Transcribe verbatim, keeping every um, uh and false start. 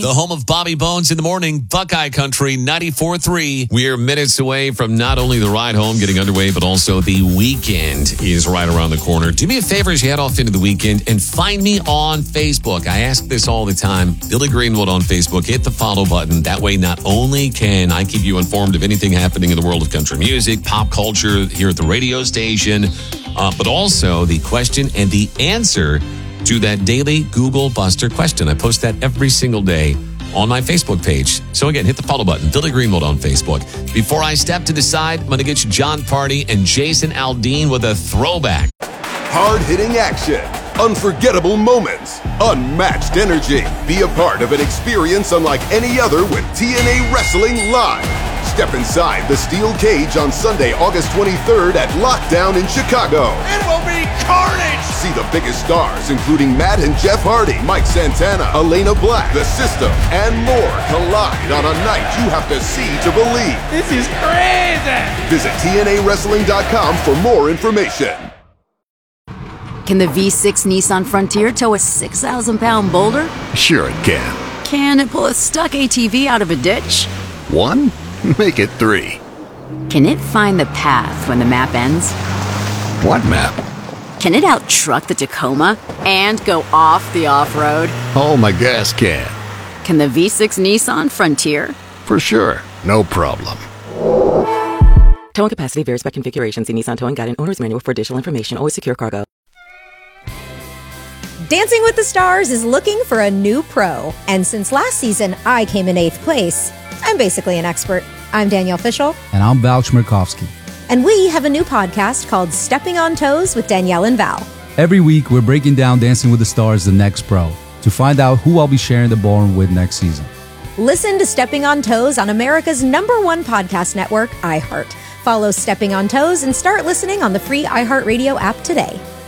the home of Bobby Bones in the morning, Buckeye Country ninety-four point three. We're minutes away from not only the ride home getting underway, but also the weekend is right around the corner. Do me a favor as you head off into the weekend and find me on Facebook. I ask this all the time. Billy Greenwood on Facebook. Hit the follow button. That way, not only can I keep you informed of anything happening in the world of country music, pop culture here at the radio station, uh, but also the question and the answer to that daily Google Buster question. I post that every single day on my Facebook page. So again, hit the follow button, Billy Greenwood on Facebook. Before I step to the side, I'm going to get you John Party and Jason Aldean with a throwback. Hard-hitting action, unforgettable moments, unmatched energy. Be a part of an experience unlike any other with T N A Wrestling Live. Step inside the steel cage on Sunday, August twenty-third at Lockdown in Chicago. It will be carnage! See the biggest stars, including Matt and Jeff Hardy, Mike Santana, Elena Black, The System, and more collide on a night you have to see to believe. This is crazy! Visit T N A wrestling dot com for more information. Can the V six Nissan Frontier tow a six thousand pound boulder? Sure it can. Can it pull a stuck A T V out of a ditch? One? Make it three. Can it find the path when the map ends? What map? Can it out-truck the Tacoma and go off the off-road? Oh, my gas can. Can the V six Nissan Frontier? For sure. No problem. Towing capacity varies by configuration. See Nissan Towing Guide and Owner's Manual for additional information. Always secure cargo. Dancing with the Stars is looking for a new pro. And since last season, I came in eighth place. I'm basically an expert. I'm Danielle Fishel. And I'm Val Chmerkovsky. And we have a new podcast called Stepping on Toes with Danielle and Val. Every week, we're breaking down Dancing with the Stars, the next pro, to find out who I'll be sharing the ballroom with next season. Listen to Stepping on Toes on America's number one podcast network, iHeart. Follow Stepping on Toes and start listening on the free iHeartRadio app today.